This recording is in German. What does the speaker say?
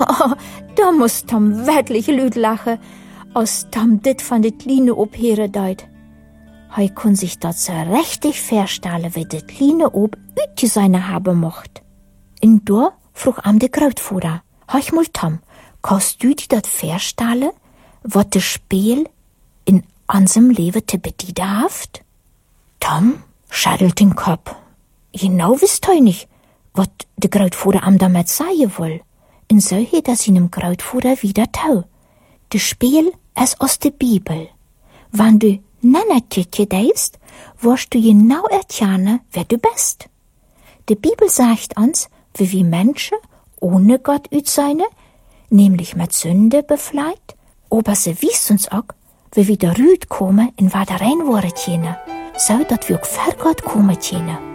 Oh, da muss Tom wirklich lüd lachen, als Tom dit van dit Line op heren deut. Hij kon sich dat so richtig verstellen, wie dit Line op uitgeseine haben mocht. Und da vroeg am de Grootvader, hoi mal Tom, kannst du dir dat verstellen, wat de Spiel in unserem Leben te bedienen haft? Tom schüttelt den Kopf. Genau wisst hij nicht, wat de Grootvader am damit sagen will. Und so hat er seinem Grootvader wieder tau. De Spiel ist aus der Bibel. Wenn du Nannertje deist, wirst du genau erkennen, wer du bist. Die Bibel sagt uns, wie wir Menschen ohne Gott utseine, nämlich mit Sünde befleit, aber sie wies uns auch, wie wir da rüd kommen in was da rein worden, so dass wir auch vor Gott kommen können.